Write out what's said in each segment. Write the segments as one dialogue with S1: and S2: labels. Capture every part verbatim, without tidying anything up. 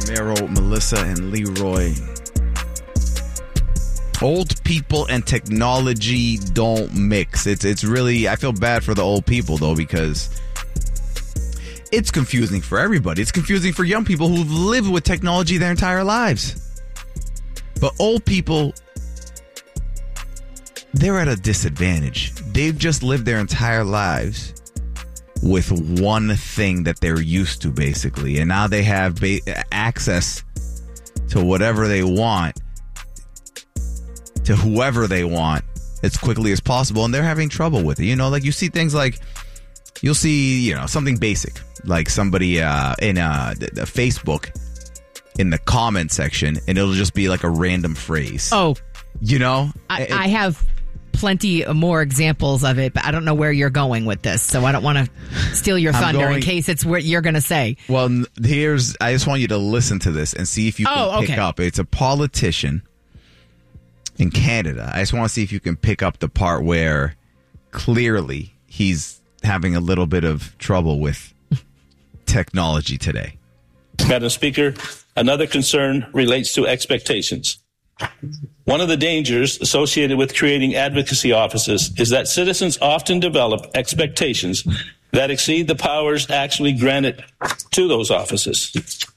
S1: Romero, Melissa, and Leroy. Old people and technology don't mix. It's it's really, I feel bad for the old people, though, because it's confusing for everybody. It's confusing for young people who've lived with technology their entire lives. But old people, they're at a disadvantage. They've just lived their entire lives with one thing that they're used to, basically. And now they have ba- access to whatever they want, to whoever they want, as quickly as possible. And they're having trouble with it. You know, like you see things like, you'll see, you know, something basic, like somebody uh, in uh, the Facebook in the comment section, and it'll just be like a random phrase.
S2: Oh,
S1: you know,
S2: I,
S1: it,
S2: I have plenty more examples of it, but I don't know where you're going with this, so I don't want to steal your thunder
S1: going,
S2: in case it's what you're going to say.
S1: Well, here's, I just want you to listen to this and see if you can
S2: oh,
S1: pick
S2: okay.
S1: up. It's a politician in Canada. I just want to see if you can pick up the part where clearly he's having a little bit of trouble with technology today.
S3: Madam Speaker, another concern relates to expectations. One of the dangers associated with creating advocacy offices is that citizens often develop expectations that exceed the powers actually granted to those offices.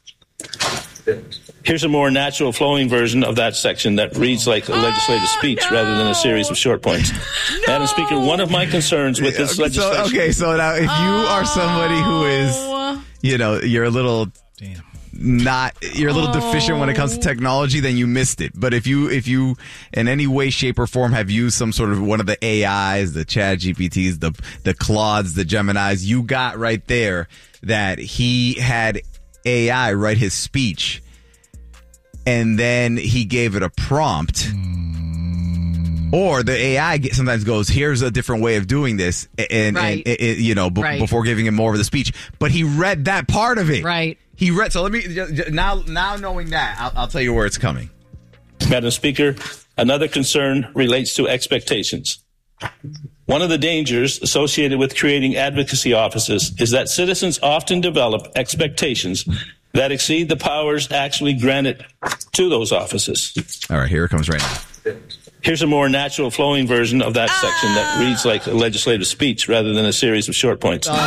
S3: Here's a more natural flowing version of that section that reads like a legislative speech
S2: oh, no.
S3: rather than a series of short points.
S2: No.
S3: Madam Speaker, one of my concerns with this
S1: so,
S3: legislation...
S1: Okay, so now if you
S2: oh.
S1: are somebody who is, you know, you're a little...
S4: Damn.
S1: Not you're a little
S2: oh.
S1: deficient when it comes to technology, then you missed it. But if you if you in any way, shape, or form have used some sort of one of the A Is, the Chat G P Ts, the the Claudes, the Geminis, you got right there that he had A I write his speech, and then he gave it a prompt. Mm. Or the A I sometimes goes, here's a different way of doing this, and,
S2: right.
S1: and, and you know, b-
S2: right.
S1: before giving him more of the speech. But he read that part of it.
S2: Right.
S1: He read, so let me, now now knowing that, I'll, I'll tell you where it's coming.
S3: Madam Speaker, another concern relates to expectations. One of the dangers associated with creating advocacy offices is that citizens often develop expectations that exceed the powers actually granted to those offices.
S1: All right, here it comes right now.
S3: Here's a more natural flowing version of that ah. section that reads like a legislative speech rather than a series of short points.
S1: Oh.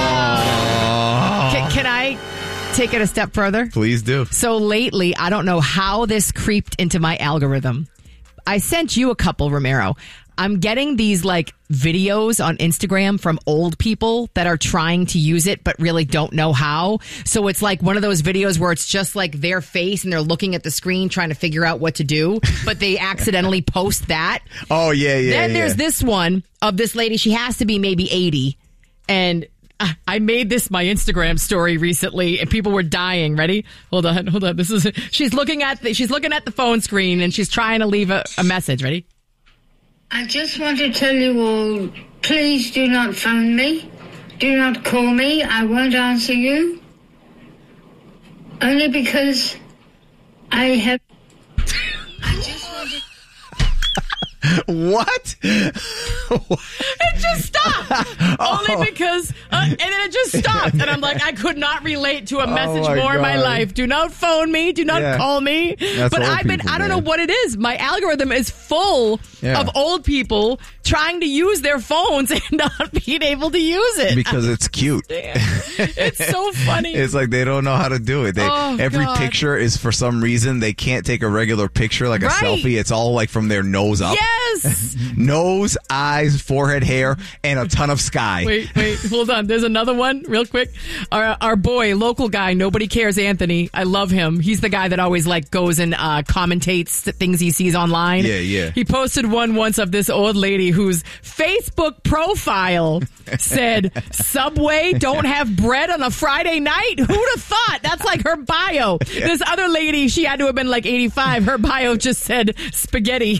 S2: Can, can I take it a step further?
S1: Please do.
S2: So lately, I don't know how this creeped into my algorithm. I sent you a couple, Romero. I'm getting these like videos on Instagram from old people that are trying to use it but really don't know how. So it's like one of those videos where it's just like their face and they're looking at the screen trying to figure out what to do, but they accidentally post that.
S1: Oh, yeah, yeah,
S2: Then
S1: yeah.
S2: there's this one of this lady. She has to be maybe eighty. And I made this my Instagram story recently, and people were dying. Ready? Hold on, hold on. This is she's looking at the she's looking at the phone screen, and she's trying to leave a, a message. Ready?
S5: I just want to tell you all, please do not phone me. Do not call me. I won't answer you. Only because I have. I just want to.
S1: What?
S2: It just stopped. oh. Only because, uh, and then it just stopped. And I'm like, I could not relate to a message
S1: oh
S2: more in my
S1: God.
S2: life. Do not phone me. Do not
S1: yeah.
S2: call me.
S1: That's
S2: but
S1: old
S2: I've been,
S1: people,
S2: I don't
S1: man.
S2: know what it is. My algorithm is full
S1: yeah.
S2: of old people trying to use their phones and not being able to use it.
S1: Because it's cute.
S2: Damn. It's so funny.
S1: It's like they don't know how to do it. They,
S2: oh,
S1: every
S2: God.
S1: picture is for some reason they can't take a regular picture like a
S2: right.
S1: selfie. It's all like from their nose up.
S2: Yes.
S1: Nose, eyes, forehead, hair, and a ton of sky.
S2: Wait, wait, hold on. There's another one real quick. Our our boy, local guy, Nobody Cares, Anthony. I love him. He's the guy that always like goes and uh, commentates things he sees online.
S1: Yeah, yeah.
S2: He posted one once of this old lady whose Facebook profile said, Subway don't have bread on a Friday night? Who'd have thought? That's like her bio. Yeah. This other lady, she had to have been like eighty-five. Her bio just said spaghetti.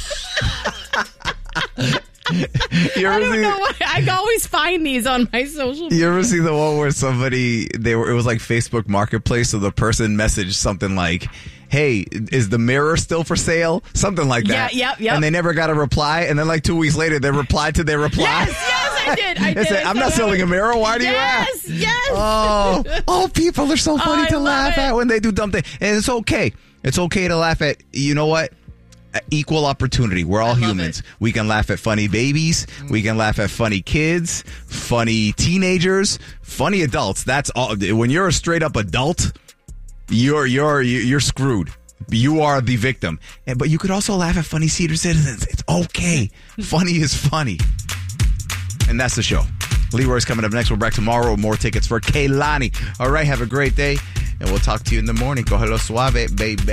S1: You ever
S2: I don't
S1: see,
S2: know why. I always find these on my social media.
S1: You ever see the one where somebody, they were, it was like Facebook Marketplace, so the person messaged something like, hey, is the mirror still for sale? Something like that.
S2: Yeah, yep, yep.
S1: And they never got a reply, and then like two weeks later, they replied to their reply.
S2: Yes, yes, I did. I did.
S1: Said, I'm not selling a mirror. Why do
S2: yes,
S1: you laugh?
S2: Yes.
S1: Oh, oh, people are so funny
S2: oh,
S1: to laugh
S2: it.
S1: at when they do dumb things. And it's okay. It's okay to laugh at, you know what? Equal opportunity. We're all humans. It. We can laugh at funny babies. We can laugh at funny kids, funny teenagers, funny adults. That's all. When you're a straight up adult, you're you're you're screwed. You are the victim. And, but you could also laugh at funny senior citizens. It's okay. Funny is funny. And that's the show. Leroy's coming up next. We're back tomorrow with more tickets for Kehlani. All right. Have a great day. And we'll talk to you in the morning. Cógelo suave, baby.